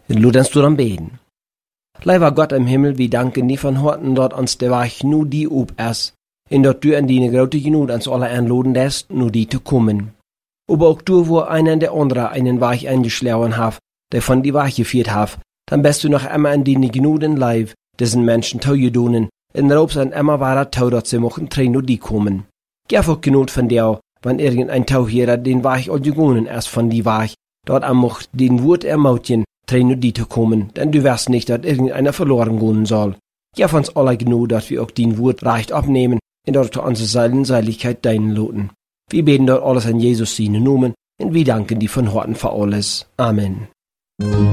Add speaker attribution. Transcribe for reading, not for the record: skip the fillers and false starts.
Speaker 1: Lass uns dann beten. Lieber Gott im Himmel, wir danken dir von Horten, dort uns der Weg nur die ob ist, und dort du an die große Genut uns alle einladen lässt, nur die zu kommen. Aber auch du, wo einer der andere einen Weg eingeschlagen hat, der von die Weg geführt hat, dann bist du noch immer an die Genut in Leib, diesen Menschen taugedonen, und raubst an immer wahrer Tau, dort sie mochten tränen nur die kommen. Gib auch Genut von dir, wenn irgendein Tauhierer den Weg all gegangen ist von die Weg, dort am mocht den Wort ermautjen, tränen nur die zu kommen, denn du weißt nicht, dass irgendeiner verloren gehen soll. Gib uns alle Genut, dass wir auch den Wort recht abnehmen, und dort unsere Seligkeit deinen loten. Wir beten dort alles an Jesus seine Namen, und wir danken dir von Horten für alles. Amen.